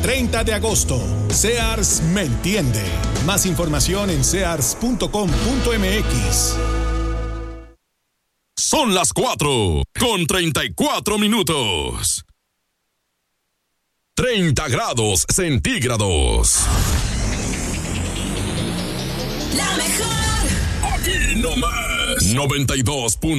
30 de agosto. Sears me entiende. Más información en sears.com.mx. Son las 4:34. 30 grados centígrados. La mejor. Aquí nomás. 92.